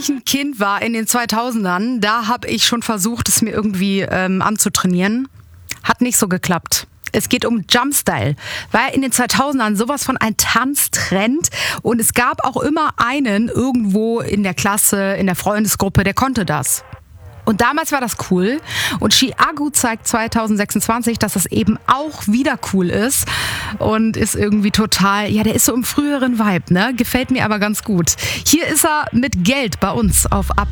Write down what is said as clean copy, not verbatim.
ich ein Kind war in den 2000ern, da habe ich schon versucht, es mir irgendwie anzutrainieren. Hat nicht so geklappt. Es geht um Jumpstyle, weil in den 2000ern sowas von ein Tanztrend und es gab auch immer einen irgendwo in der Klasse, in der Freundesgruppe, der konnte das. Und damals war das cool und Chiago zeigt 2026, dass das eben auch wieder cool ist und ist irgendwie total, ja, der ist so im früheren Vibe, ne? Gefällt mir aber ganz gut. Hier ist er mit Geld bei uns auf Ab